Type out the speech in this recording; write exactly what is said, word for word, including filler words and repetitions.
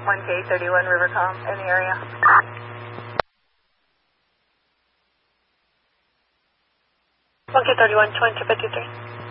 one K thirty-one Rivercom in the area. one K thirty-one, twenty fifty-three.